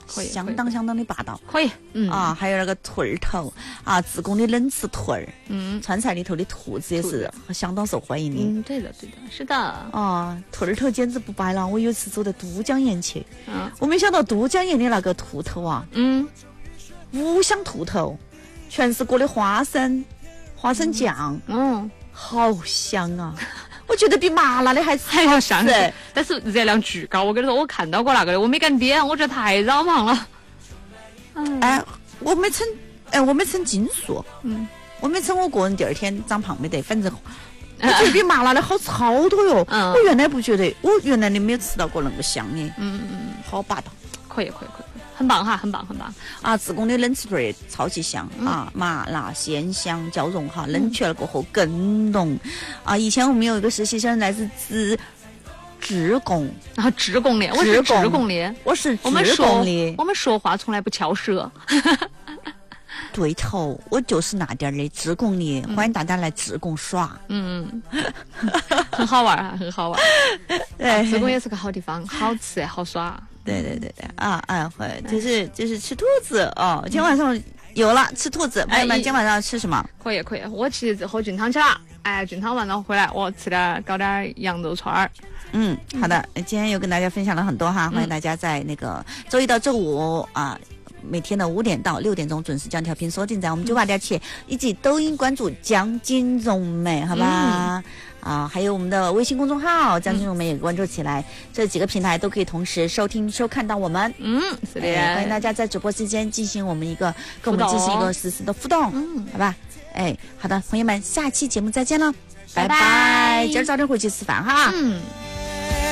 相当的霸道。 可以， 还有那个兔儿头啊，自贡的冷吃兔儿，川菜里头的兔子也是相当受欢迎的。 对的，是的。 啊，兔儿头简直不白了。我有一次走到都江堰去，我没想到都江堰的那个兔头啊，5香兔头，全是裹的花生酱，好香啊！我觉得比麻辣的还要香些，但是热量巨高。我跟你说，我看到过那个的，我没敢点，我觉得太扰忙了。 我没称斤数，我没称我个人第二天长胖没得，反正我觉得比麻辣的好吃好多哟。我原来不觉得，我原来没有吃到过那么香的。好霸道。 可以，很棒哈，很棒啊！自贡的冷吃兔儿超级香啊，麻辣鲜香交融哈，冷却了过后更浓啊！以前我们有一个实习生来自职工啊，职工的，我是职工的， 我是职工的， 我们说话从来不翘舌。 对头，我就是那点儿的职工的，欢迎大家来职工耍。 很好玩啊，很好玩。职工也是个好地方，好吃好耍。 对就是吃兔子哦。今天晚上有了吃兔子，朋友们，今天晚上吃什么？ 可以，我其实喝菌汤去了。菌汤完了回来，我搞点羊肉串儿。 好的，今天又跟大家分享了很多哈，欢迎大家在那个周一到周五啊，每天的5点到6点钟准时将调频锁定在我们98.7，以及抖音关注江金荣美，好吧？还有我们的微信公众号江金荣美也关注起来，这几个平台都可以同时收听收看到我们。 是的， 欢迎大家在直播时间进行跟我们进行一个实时的互动，好吧？好的，朋友们，下期节目再见了，拜拜，今儿早点回去吃饭哈。